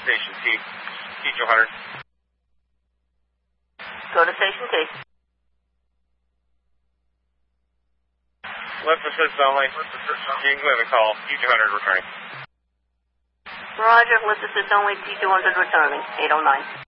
Station T, T200. Go to Station T. Lift assist only. You can clear the call. T200 returning. Roger, lift assist only, T200 returning, 809.